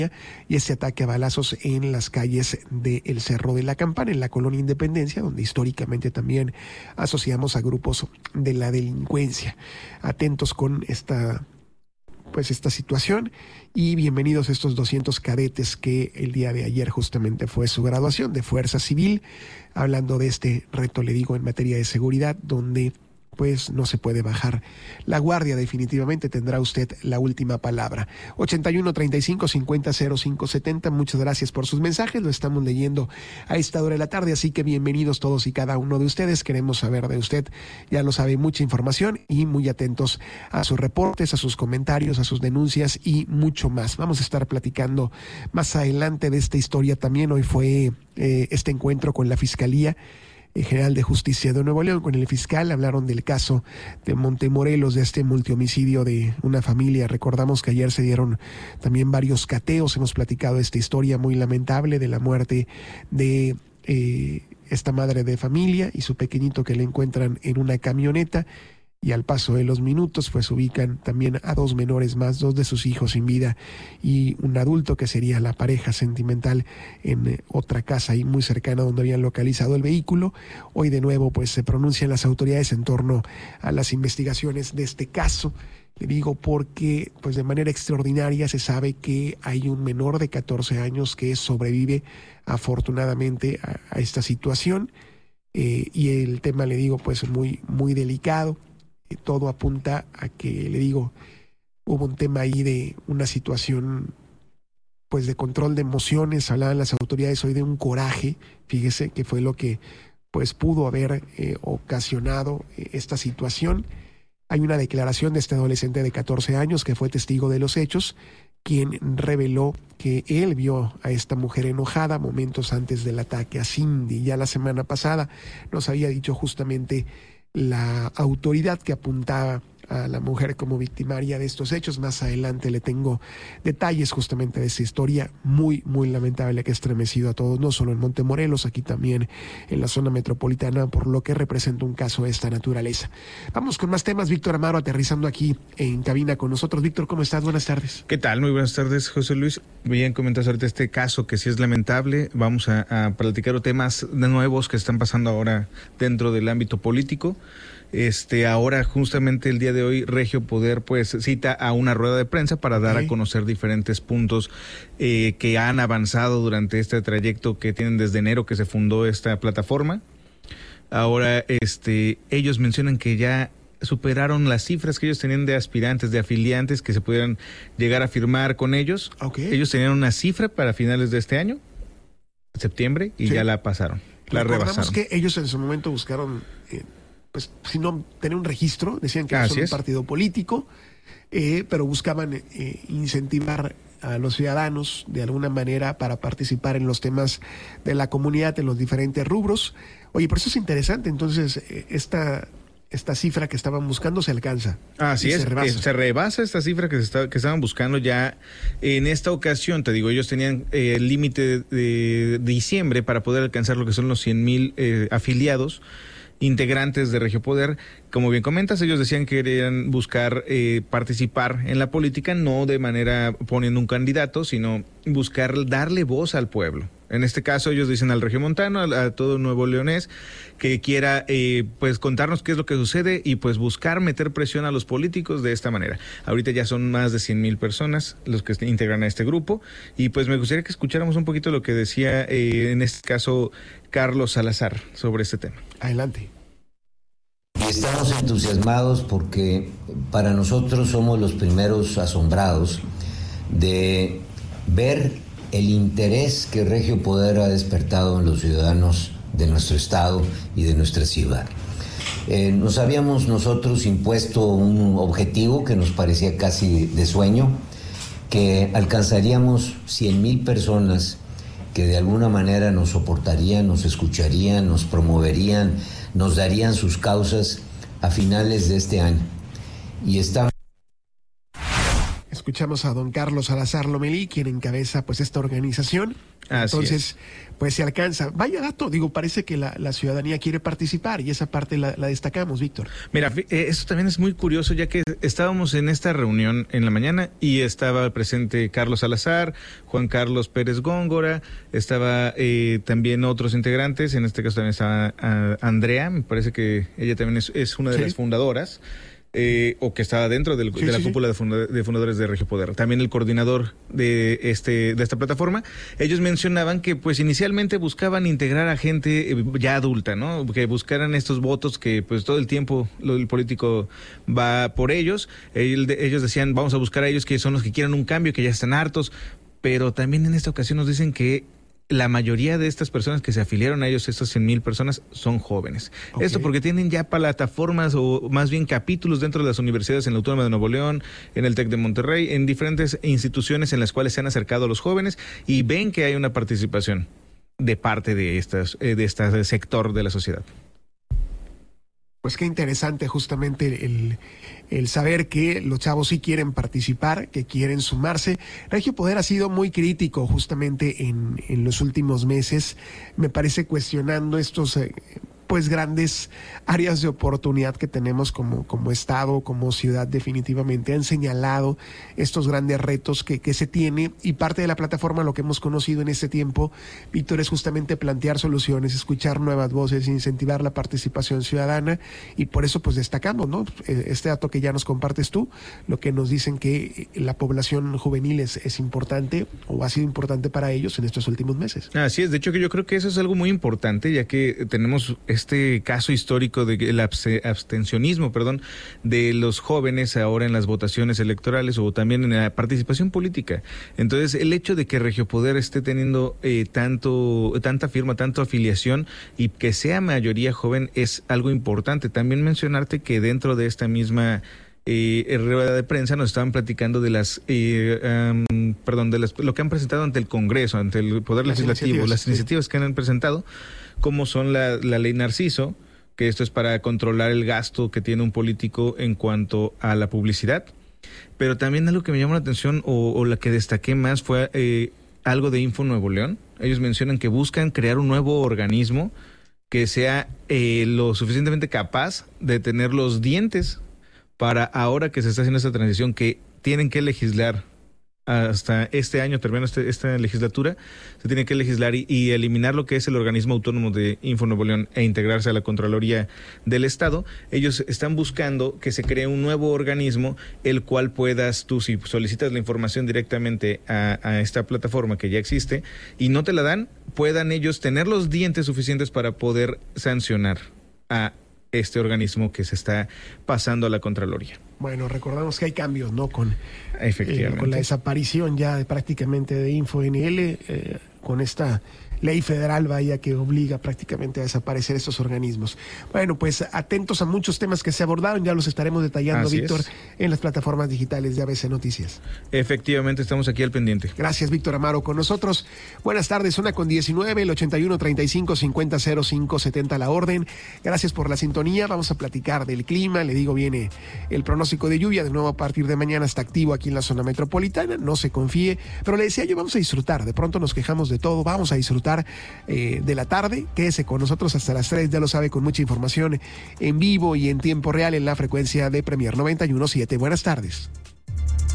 y ese ataque a balazos en las calles del Cerro de la Campana, en la colonia Independencia, donde históricamente también asociamos a grupos de la delincuencia. Atentos con esta situación y bienvenidos a estos 200 cadetes que el día de ayer justamente fue su graduación de Fuerza Civil, hablando de este reto, le digo, en materia de seguridad, donde pues no se puede bajar la guardia. Definitivamente tendrá usted la última palabra. 81 35 50 05 70. Muchas gracias por sus mensajes. Lo estamos leyendo a esta hora de la tarde, así que bienvenidos todos y cada uno de ustedes. Queremos saber de usted, ya lo sabe, mucha información y muy atentos a sus reportes, a sus comentarios, a sus denuncias y mucho más. Vamos a estar platicando más adelante de esta historia también. Hoy fue este encuentro con la Fiscalía General de Justicia de Nuevo León, con el fiscal. Hablaron del caso de Montemorelos, de este multihomicidio de una familia. Recordamos que ayer se dieron también varios cateos. Hemos platicado esta historia muy lamentable de la muerte de esta madre de familia y su pequeñito, que le encuentran en una camioneta. Y al paso de los minutos, pues ubican también a dos menores más, dos de sus hijos sin vida y un adulto que sería la pareja sentimental en otra casa ahí muy cercana donde habían localizado el vehículo. Hoy de nuevo pues se pronuncian las autoridades en torno a las investigaciones de este caso. Le digo porque pues de manera extraordinaria se sabe que hay un menor de 14 años que sobrevive afortunadamente a esta situación, y el tema, le digo, pues muy, muy delicado. Todo apunta a que, le digo, hubo un tema ahí de una situación pues de control de emociones. Hablaban las autoridades hoy de un coraje, fíjese, que fue lo que pues pudo haber ocasionado esta situación. Hay una declaración de este adolescente de 14 años que fue testigo de los hechos, quien reveló que él vio a esta mujer enojada momentos antes del ataque a Cindy. Ya la semana pasada nos había dicho justamente la autoridad que apuntaba a la mujer como victimaria de estos hechos. Más adelante le tengo detalles justamente de esa historia muy, muy lamentable que ha estremecido a todos, no solo en Montemorelos, aquí también en la zona metropolitana, por lo que representa un caso de esta naturaleza. Vamos con más temas. Víctor Amaro aterrizando aquí en cabina con nosotros. Víctor, ¿cómo estás? Buenas tardes. ¿Qué tal? Muy buenas tardes, José Luis. Bien, comentas ahorita este caso que sí es lamentable. Vamos a platicar temas de nuevos que están pasando ahora dentro del ámbito político. Ahora justamente el día de hoy Regio Poder pues cita a una rueda de prensa para dar a conocer diferentes puntos que han avanzado durante este trayecto que tienen desde enero que se fundó esta plataforma. Ahora ellos mencionan que ya superaron las cifras que ellos tenían de aspirantes, de afiliantes que se pudieran llegar a firmar con ellos. Ellos tenían una cifra para finales de este año, septiembre, y ya la pasaron, la rebasaron. Que ellos en su momento buscaron pues si no tener un registro, decían que son un partido político, pero buscaban incentivar a los ciudadanos de alguna manera para participar en los temas de la comunidad, en los diferentes rubros. Oye, por eso es interesante, entonces esta cifra que estaban buscando se alcanza. Así es, se rebasa esta cifra que estaban buscando ya en esta ocasión. Te digo, ellos tenían el límite de diciembre para poder alcanzar lo que son los 100,000 afiliados, integrantes de Regio Poder. Como bien comentas, ellos decían que querían buscar participar en la política, no de manera poniendo un candidato, sino buscar darle voz al pueblo. En este caso ellos dicen al regiomontano, a todo nuevo leonés, que quiera pues contarnos qué es lo que sucede y pues buscar meter presión a los políticos de esta manera. Ahorita ya son más de 100,000 personas los que integran a este grupo, y pues me gustaría que escucháramos un poquito lo que decía en este caso Carlos Salazar sobre este tema. Adelante. Estamos entusiasmados porque para nosotros somos los primeros asombrados de ver el interés que Regio Poder ha despertado en los ciudadanos de nuestro estado y de nuestra ciudad. Nos habíamos nosotros impuesto un objetivo que nos parecía casi de sueño, que alcanzaríamos 100,000 personas que de alguna manera nos soportarían, nos escucharían, nos promoverían, nos darían sus causas a finales de este año. Y estamos... Escuchamos a don Carlos Salazar Lomelí, quien encabeza pues esta organización. Entonces, pues se alcanza. Vaya dato, digo, parece que la ciudadanía quiere participar y esa parte la destacamos, Víctor. Mira, eso también es muy curioso, ya que estábamos en esta reunión en la mañana y estaba presente Carlos Salazar, Juan Carlos Pérez Góngora, estaba también otros integrantes, en este caso también estaba Andrea, me parece que ella también es una de las fundadoras. O que estaba dentro de la cúpula de fundadores de Regio Poder. También el coordinador de esta plataforma. Ellos mencionaban que pues inicialmente buscaban integrar a gente ya adulta, ¿no? Que buscaran estos votos que pues todo el tiempo el político va por ellos. Ellos decían, vamos a buscar a ellos que son los que quieran un cambio, que ya están hartos. Pero también en esta ocasión nos dicen que la mayoría de estas personas que se afiliaron a ellos, estas 100,000 personas, son jóvenes. Okay. Esto porque tienen ya plataformas o más bien capítulos dentro de las universidades en la Autónoma de Nuevo León, en el TEC de Monterrey, en diferentes instituciones en las cuales se han acercado a los jóvenes y ven que hay una participación de parte de este sector de la sociedad. Pues qué interesante justamente el saber que los chavos sí quieren participar, que quieren sumarse. Regio Poder ha sido muy crítico justamente en los últimos meses, me parece, cuestionando estos pues grandes áreas de oportunidad que tenemos como Estado, como ciudad. Definitivamente han señalado estos grandes retos que se tiene, y parte de la plataforma, lo que hemos conocido en este tiempo, Víctor, es justamente plantear soluciones, escuchar nuevas voces, incentivar la participación ciudadana, y por eso pues destacamos, ¿no? Este dato que ya nos compartes tú, lo que nos dicen que la población juvenil es importante o ha sido importante para ellos en estos últimos meses. Así es, de hecho que yo creo que eso es algo muy importante, ya que tenemos este caso histórico del abstencionismo, de los jóvenes ahora en las votaciones electorales o también en la participación política. Entonces, el hecho de que Regio Poder esté teniendo tanta firma, tanta afiliación y que sea mayoría joven es algo importante. También mencionarte que dentro de esta misma rueda de prensa nos estaban platicando de lo que han presentado ante el Congreso, ante el Poder Legislativo, las iniciativas que han presentado, como son la ley Narciso, que esto es para controlar el gasto que tiene un político en cuanto a la publicidad. Pero también algo que me llamó la atención o la que destaqué más fue algo de Info Nuevo León. Ellos mencionan que buscan crear un nuevo organismo que sea lo suficientemente capaz de tener los dientes para ahora que se está haciendo esta transición, que tienen que legislar hasta este año, terminando esta legislatura, se tiene que legislar y eliminar lo que es el organismo autónomo de Info Nuevo León e integrarse a la Contraloría del Estado. Ellos están buscando que se cree un nuevo organismo, el cual puedas tú, si solicitas la información directamente a esta plataforma que ya existe y no te la dan, puedan ellos tener los dientes suficientes para poder sancionar a este organismo que se está pasando a la Contraloría. Bueno, recordamos que hay cambios, ¿no? Con Efectivamente. Con la desaparición ya prácticamente de InfoNL, con esta ley federal, vaya, que obliga prácticamente a desaparecer estos organismos. Bueno, pues atentos a muchos temas que se abordaron, ya los estaremos detallando, así Víctor, en las plataformas digitales de ABC Noticias. Efectivamente, estamos aquí al pendiente. Gracias, Víctor Amaro, con nosotros. Buenas tardes, 1:19, el 81-35-50-05-70 la orden. Gracias por la sintonía, vamos a platicar del clima, le digo, viene el pronóstico de lluvia, de nuevo a partir de mañana está activo aquí en la zona metropolitana, no se confíe, pero le decía yo, vamos a disfrutar, de pronto nos quejamos de todo, vamos a disfrutar de la tarde. Quédese con nosotros hasta las 3, ya lo sabe, con mucha información en vivo y en tiempo real en la frecuencia de Premier 91.7. Buenas tardes.